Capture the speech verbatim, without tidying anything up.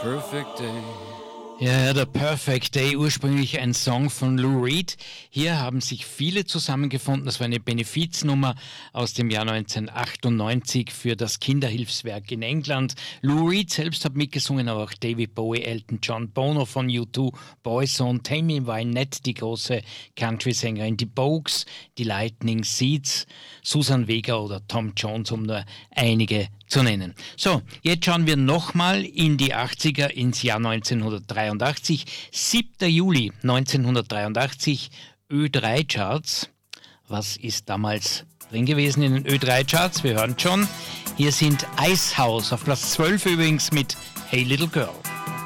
perfect day. Ja, The Perfect Day, ursprünglich ein Song von Lou Reed. Hier haben sich viele zusammengefunden. Das war eine Benefiznummer aus dem Jahr neunzehnhundertachtundneunzig für das Kinderhilfswerk in England. Lou Reed selbst hat mitgesungen, aber auch David Bowie, Elton John, Bono von U zwei, Boyzone, Tammy Wynette, die große Country-Sängerin, die Pogues, die Lightning Seeds, Susan Vega oder Tom Jones, um nur einige zu nennen. So, jetzt schauen wir nochmal in die achtziger, ins Jahr neunzehnhundertdreiundachtzig. siebter Juli neunzehnhundertdreiundachtzig, Ö drei Charts. Was ist damals drin gewesen in den Ö drei Charts? Wir hören schon. Hier sind Icehouse auf Platz zwölf übrigens mit Hey Little Girl.